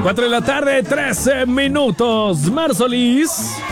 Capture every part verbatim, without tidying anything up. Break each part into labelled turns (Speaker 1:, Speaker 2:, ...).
Speaker 1: cuatro de la tarde, trece minutos. Mar Solís.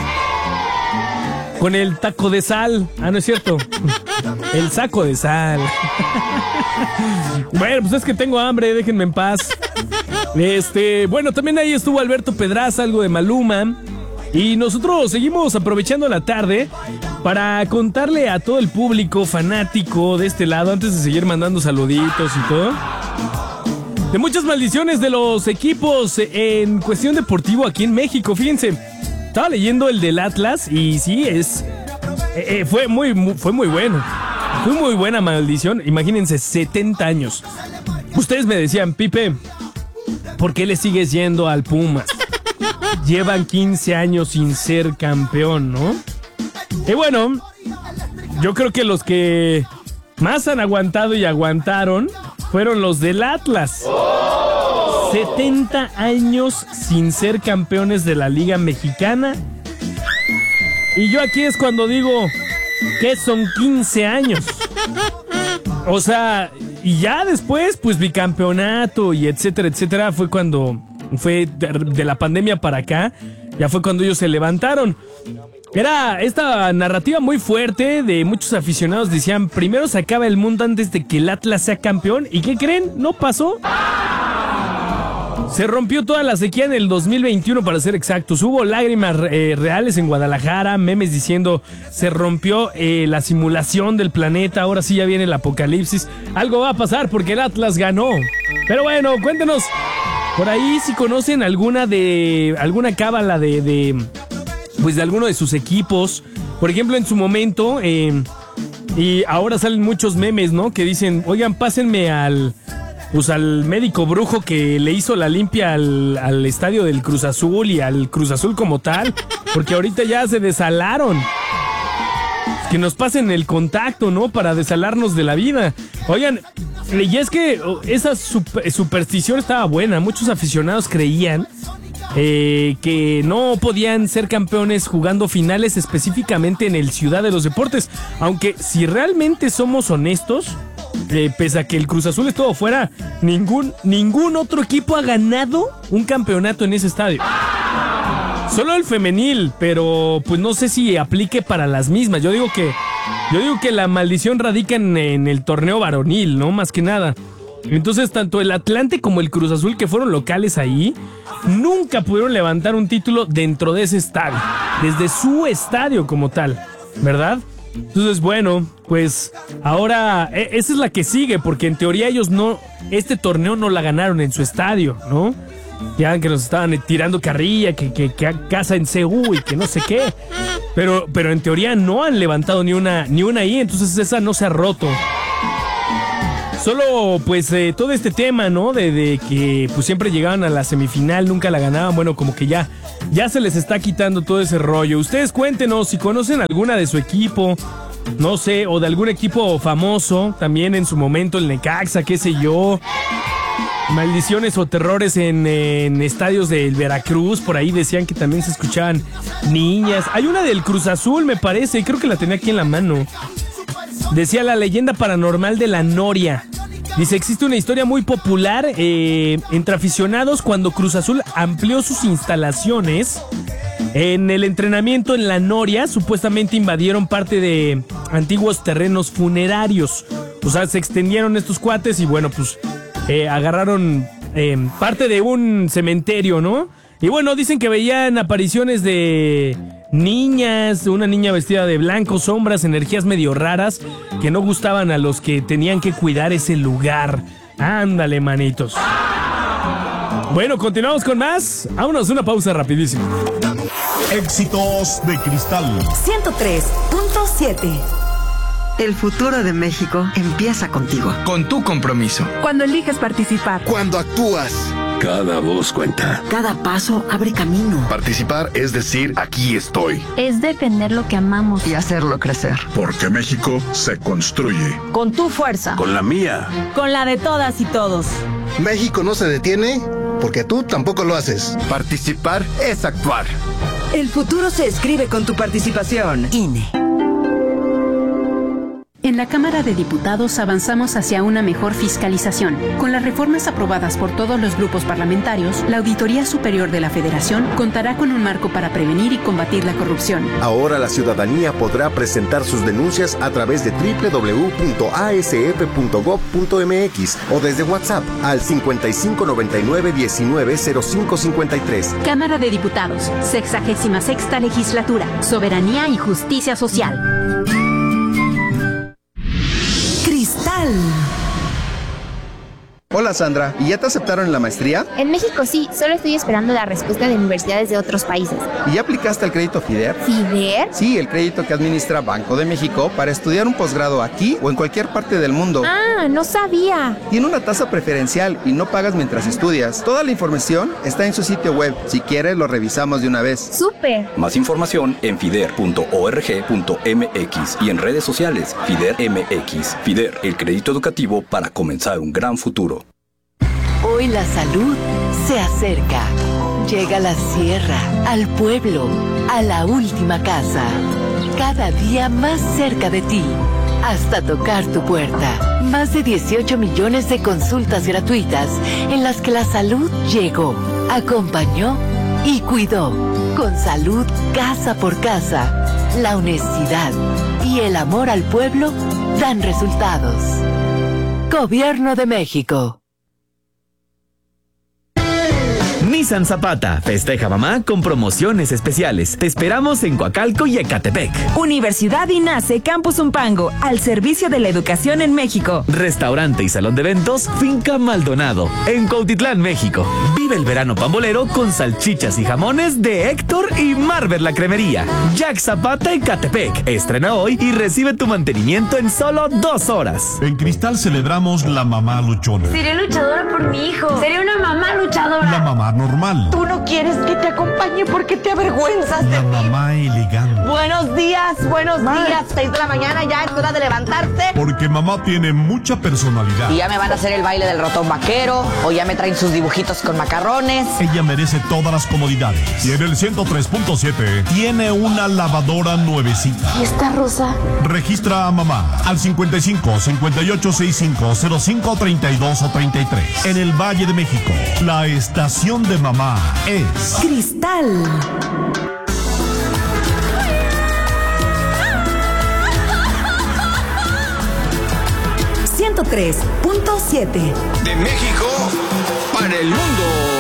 Speaker 1: Con el taco de sal. Ah, no es cierto. El saco de sal. Bueno, pues es que tengo hambre, déjenme en paz. Este, bueno, también ahí estuvo Alberto Pedraza, algo de Maluma. Y nosotros seguimos aprovechando la tarde para contarle a todo el público fanático de este lado, antes de seguir mandando saluditos y todo, de muchas maldiciones de los equipos en cuestión deportivo aquí en México. Fíjense, estaba leyendo el del Atlas y sí, es eh, fue muy, muy fue muy bueno. Fue muy buena maldición. Imagínense, setenta años. Ustedes me decían, Pipe, ¿por qué le sigues yendo al Pumas? Llevan quince años sin ser campeón, ¿no? Y bueno, yo creo que los que más han aguantado y aguantaron fueron los del Atlas. setenta años sin ser campeones de la Liga Mexicana. Y yo aquí es cuando digo que son quince años. O sea, y ya después, pues bicampeonato y etcétera, etcétera, fue cuando fue de, de la pandemia para acá, ya fue cuando ellos se levantaron. Era esta narrativa muy fuerte de muchos aficionados, decían, primero se acaba el mundo antes de que el Atlas sea campeón. ¿Y qué creen? No pasó. Se rompió toda la sequía en el dos mil veintiuno, para ser exactos. Hubo lágrimas eh, reales en Guadalajara, memes diciendo se rompió eh, la simulación del planeta, ahora sí ya viene el apocalipsis. Algo va a pasar porque el Atlas ganó. Pero bueno, cuéntenos por ahí si conocen alguna de alguna cábala de, de pues de alguno de sus equipos. Por ejemplo, en su momento eh, y ahora salen muchos memes, ¿no? Que dicen, oigan, pásenme al Pues al médico brujo que le hizo la limpia al, al estadio del Cruz Azul y al Cruz Azul como tal, porque ahorita ya se desalaron. Que nos pasen el contacto, ¿no? Para desalarnos de la vida. Oigan, y es que esa super, superstición estaba buena. Muchos aficionados creían eh, que no podían ser campeones jugando finales específicamente en el Ciudad de los Deportes. Aunque si realmente somos honestos, Eh, pese a que el Cruz Azul estuvo fuera, ningún, ningún otro equipo ha ganado un campeonato en ese estadio. Solo el femenil, pero pues no sé si aplique para las mismas. Yo digo que, yo digo que la maldición radica en, en el torneo varonil, ¿no? Más que nada. Entonces, tanto el Atlante como el Cruz Azul, que fueron locales ahí, nunca pudieron levantar un título dentro de ese estadio, desde su estadio como tal, ¿verdad? Entonces, bueno, pues ahora esa es la que sigue, porque en teoría ellos no, este torneo no la ganaron en su estadio, ¿no? Ya que nos estaban tirando carrilla, que, que, que casa en C U y que no sé qué. Pero, pero en teoría no han levantado ni una, ni una ahí, entonces esa no se ha roto. Solo, pues, eh, todo este tema, ¿no? De, de que, pues, siempre llegaban a la semifinal, nunca la ganaban. Bueno, como que ya, ya se les está quitando todo ese rollo. Ustedes cuéntenos si conocen alguna de su equipo, no sé, o de algún equipo famoso, también en su momento, el Necaxa, qué sé yo. Maldiciones o terrores en, en estadios del Veracruz, por ahí decían que también se escuchaban niñas. Hay una del Cruz Azul, me parece, creo que la tenía aquí en la mano. Decía la leyenda paranormal de la Noria. Dice, existe una historia muy popular eh, entre aficionados cuando Cruz Azul amplió sus instalaciones. En el entrenamiento en la Noria, supuestamente invadieron parte de antiguos terrenos funerarios. O sea, se extendieron estos cuates y bueno, pues eh, agarraron eh, parte de un cementerio, ¿no? Y bueno, dicen que veían apariciones de niñas, una niña vestida de blanco, sombras, energías medio raras que no gustaban a los que tenían que cuidar ese lugar. Ándale, manitos. Bueno, continuamos con más. Vámonos, una pausa rapidísima.
Speaker 2: Éxitos de Cristal
Speaker 3: ciento tres punto siete.
Speaker 4: El futuro de México empieza contigo.
Speaker 5: Con tu compromiso.
Speaker 3: Cuando eliges participar.
Speaker 6: Cuando actúas.
Speaker 7: Cada voz cuenta.
Speaker 4: Cada paso abre camino.
Speaker 6: Participar es decir, aquí estoy.
Speaker 8: Es defender lo que amamos.
Speaker 4: Y hacerlo crecer.
Speaker 2: Porque México se construye.
Speaker 3: Con tu fuerza.
Speaker 7: Con la mía.
Speaker 3: Con la de todas y todos.
Speaker 6: México no se detiene porque tú tampoco lo haces.
Speaker 5: Participar es actuar.
Speaker 4: El futuro se escribe con tu participación. I N E.
Speaker 8: En
Speaker 9: En la Cámara de Diputados avanzamos hacia una mejor fiscalización. Con las reformas aprobadas por todos los grupos parlamentarios, la Auditoría Superior de la Federación contará con un marco para prevenir y combatir la corrupción.
Speaker 10: Ahora la ciudadanía podrá presentar sus denuncias a través de doble u doble u doble u punto a s f punto gob punto m x o desde WhatsApp al cincuenta y cinco noventa y nueve diecinueve cero cinco cincuenta y tres.
Speaker 8: Cámara de Diputados, sexagésima sexta legislatura, soberanía y justicia social.
Speaker 3: Cristal.
Speaker 5: Hola Sandra, ¿y ya te aceptaron en la maestría?
Speaker 11: En México sí, solo estoy esperando la respuesta de universidades de otros países.
Speaker 5: ¿Y ya aplicaste al crédito FIDER?
Speaker 11: ¿FIDER?
Speaker 5: Sí, el crédito que administra Banco de México para estudiar un posgrado aquí o en cualquier parte del mundo.
Speaker 11: Ah, no sabía.
Speaker 5: Tiene una tasa preferencial y no pagas mientras estudias. Toda la información está en su sitio web. Si quieres, lo revisamos de una vez.
Speaker 11: ¡Súper!
Speaker 12: Más información en fider punto org punto m x y en redes sociales FIDER M X. FIDER, el crédito educativo para comenzar un gran futuro.
Speaker 13: Hoy la salud se acerca. Llega a la sierra, al pueblo, a la última casa. Cada día más cerca de ti, hasta tocar tu puerta. Más de dieciocho millones de consultas gratuitas en las que la salud llegó, acompañó y cuidó. Con salud casa por casa, la honestidad y el amor al pueblo dan resultados. Gobierno de México.
Speaker 14: Nissan Zapata festeja mamá con promociones especiales. Te esperamos en Coacalco y Ecatepec.
Speaker 3: Universidad INACE Campus Umpango, al servicio de la educación en México.
Speaker 14: Restaurante y salón de eventos Finca Maldonado, en Cuautitlán, México. Vive el verano pambolero con salchichas y jamones de Héctor y Marvel la Cremería. Jack Zapata Ecatepec. Estrena hoy y recibe tu mantenimiento en solo dos horas.
Speaker 2: En Cristal celebramos la mamá luchona.
Speaker 8: Seré luchadora por mi hijo. Seré una mamá luchadora.
Speaker 2: La mamá normal.
Speaker 15: Tú no quieres que te acompañe porque te avergüenzas de
Speaker 2: La
Speaker 15: mí.
Speaker 2: mamá elegante.
Speaker 15: Buenos días, buenos Ma. días. Seis de la mañana, ya es hora de levantarse.
Speaker 2: Porque mamá tiene mucha personalidad.
Speaker 15: Y ya me van a hacer el baile del ratón vaquero, o ya me traen sus dibujitos con macarrones.
Speaker 2: Ella merece todas las comodidades. Y en el ciento tres punto siete tiene una lavadora nuevecita.
Speaker 8: ¿Y esta rosa?
Speaker 2: Registra a mamá al cincuenta y cinco, cincuenta y ocho, sesenta y cinco, cero cinco, treinta y dos o treinta y tres. En el Valle de México, la estación de mamá es
Speaker 3: Cristal. ciento tres punto siete.
Speaker 5: De México para el mundo.